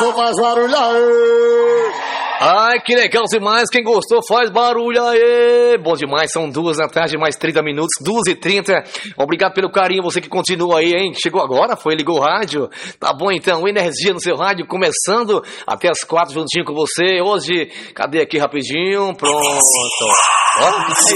gostou, faz barulho aí. Ai, que legal demais. Quem gostou, faz barulho aí. Bom demais, são 2h, mais 30 minutos, 2h30. Obrigado pelo carinho, você que continua aí, hein? Chegou agora, ligou o rádio. Tá bom então, energia no seu rádio, começando até as 4 juntinho com você. Hoje, cadê aqui rapidinho? Pronto. Ó.